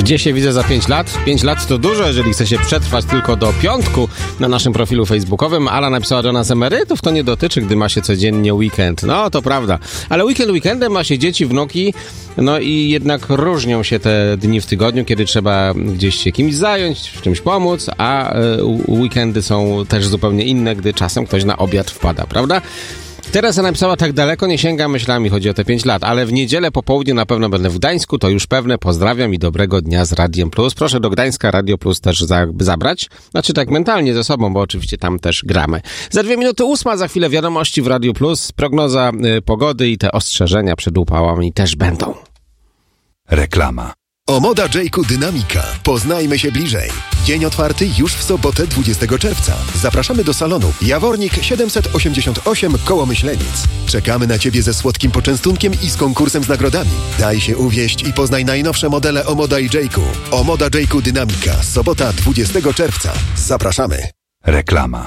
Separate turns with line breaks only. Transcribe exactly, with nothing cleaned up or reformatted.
Gdzie się widzę za pięć lat? pięć lat to dużo, jeżeli chce się przetrwać tylko do piątku na naszym profilu facebookowym. Ala napisała do nas: emerytów to nie dotyczy, gdy ma się codziennie weekend. No, to prawda. Ale weekend weekendem ma się dzieci, wnuki, no i jednak różnią się te dni w tygodniu, kiedy trzeba gdzieś się kimś zająć, w czymś pomóc, a y, weekendy są też zupełnie inne, gdy czasem ktoś na obiad wpada, prawda? Teresa napisała: tak daleko nie sięga myślami, chodzi o te pięć lat, ale w niedzielę po południu na pewno będę w Gdańsku, to już pewne. Pozdrawiam i dobrego dnia z Radiem Plus. Proszę do Gdańska Radio Plus też za, zabrać, znaczy tak mentalnie ze sobą, bo oczywiście tam też gramy. Za dwie minuty ósma, za chwilę wiadomości w Radiu Plus, prognoza y, pogody i te ostrzeżenia przed upałami też będą.
Reklama. Omoda Jayku Dynamika. Poznajmy się bliżej. Dzień otwarty już w sobotę dwudziestego czerwca. Zapraszamy do salonu Jawornik siedemset osiemdziesiąt osiem koło Myślenic. Czekamy na Ciebie ze słodkim poczęstunkiem i z konkursem z nagrodami. Daj się uwieść i poznaj najnowsze modele Omoda i Jayku. Omoda Jayku Dynamika. Sobota dwudziestego czerwca. Zapraszamy. Reklama.